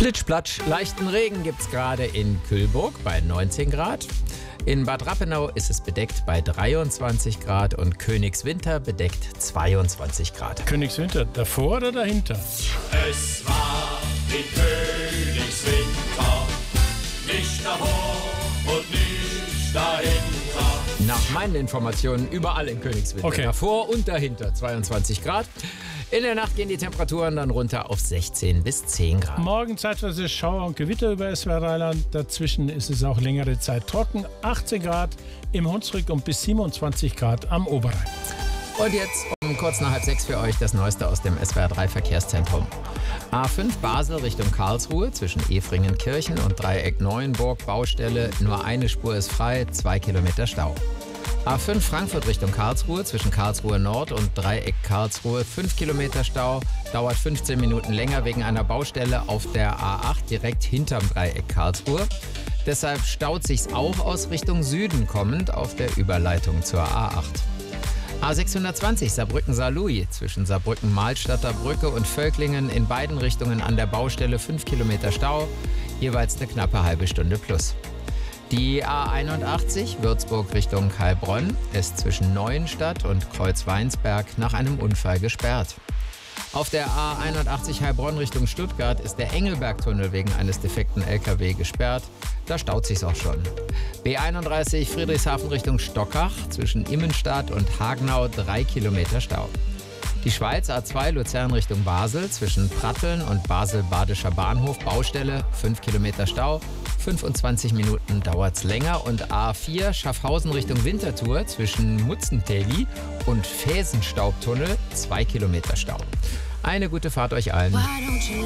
Plitsch-Platsch, leichten Regen gibt es gerade in Kühlburg bei 19 Grad. In Bad Rappenau ist es bedeckt bei 23 Grad und Königswinter bedeckt 22 Grad. Königswinter, davor oder dahinter? Es war in Königswinter, nicht davor und nicht dahinter. Nach meinen Informationen überall in Königswinter. Okay. Davor und dahinter 22 Grad. In der Nacht gehen die Temperaturen dann runter auf 16 bis 10 Grad. Morgen zeitweise Schauer und Gewitter über SWR Rheinland. Dazwischen ist es auch längere Zeit trocken. 18 Grad im Hunsrück und bis 27 Grad am Oberrhein. Und jetzt um kurz nach 5:30 für euch das Neueste aus dem SWR 3 Verkehrszentrum. A5 Basel Richtung Karlsruhe zwischen Efringenkirchen und Dreieck Neuenburg Baustelle. Nur eine Spur ist frei, 2 Kilometer Stau. A5 Frankfurt Richtung Karlsruhe zwischen Karlsruhe Nord und Dreieck Karlsruhe. 5 Kilometer Stau, dauert 15 Minuten länger wegen einer Baustelle auf der A8 direkt hinterm Dreieck Karlsruhe. Deshalb staut sich's auch aus Richtung Süden kommend auf der Überleitung zur A8. A620 Saarbrücken-Saarlouis zwischen Saarbrücken-Mahlstadter Brücke und Völklingen in beiden Richtungen an der Baustelle 5 Kilometer Stau, jeweils eine knappe halbe Stunde plus. Die A81 Würzburg Richtung Heilbronn ist zwischen Neuenstadt und Kreuzweinsberg nach einem Unfall gesperrt. Auf der A81 Heilbronn Richtung Stuttgart ist der Engelbergtunnel wegen eines defekten LKW gesperrt. Da staut sich's auch schon. B31 Friedrichshafen Richtung Stockach zwischen Immenstadt und Hagenau 3 Kilometer Stau. Die Schweiz A2 Luzern Richtung Basel zwischen Pratteln und Basel-Badischer Bahnhof Baustelle 5 Kilometer Stau. 25 Minuten dauert's länger. Und A4 Schaffhausen Richtung Winterthur zwischen Mutzentäli und Fäsenstaubtunnel 2 Kilometer Stau. Eine gute Fahrt euch allen.